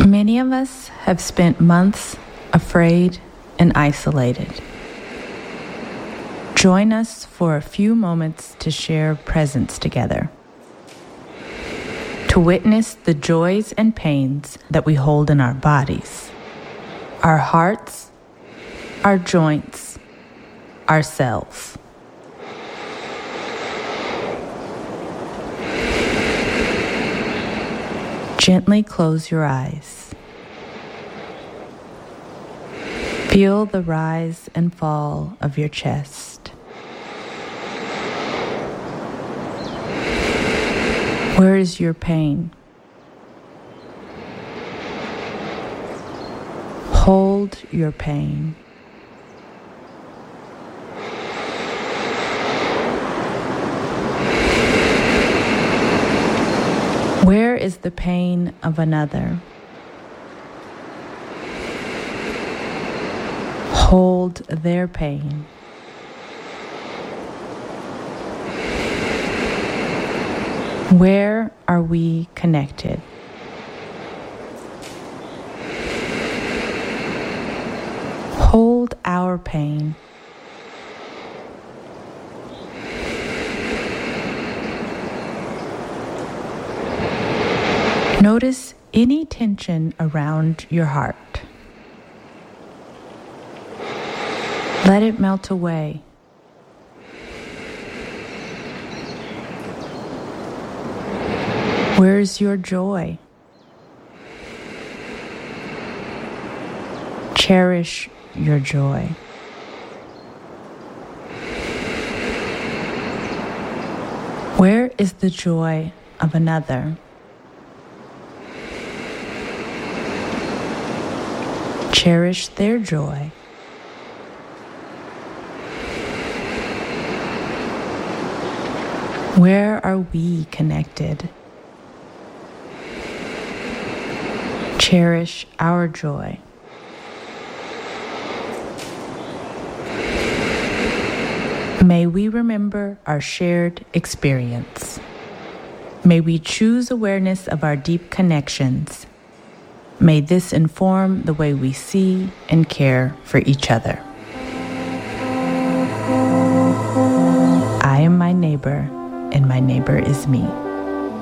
Many of us have spent months afraid and isolated. Join us for a few moments to share presence together, to witness the joys and pains that we hold in our bodies, our hearts, our joints, ourselves. Gently close your eyes. Feel the rise and fall of your chest. Where is your pain? Hold your pain. Where is the pain of another? Hold their pain. Where are we connected? Hold our pain. Notice any tension around your heart. Let it melt away. Where's your joy? Cherish your joy. Where is the joy of another? Cherish their joy. Where are we connected? Cherish our joy. May we remember our shared experience. May we choose awareness of our deep connections. May this inform the way we see and care for each other. I am my neighbor, and my neighbor is me.